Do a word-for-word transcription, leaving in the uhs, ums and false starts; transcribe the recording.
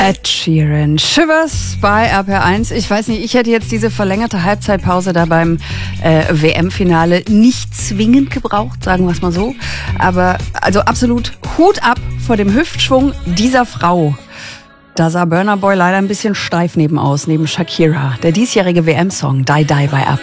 Ed Sheeran, Shivers bei R P R eins. Ich weiß nicht, ich hätte jetzt diese verlängerte Halbzeitpause da beim äh, W M-Finale nicht zwingend gebraucht, sagen wir es mal so. Aber also absolut Hut ab vor dem Hüftschwung dieser Frau. Da sah Burna Boy leider ein bisschen steif nebenaus, neben Shakira. Der diesjährige W M-Song Die Die bei R P R.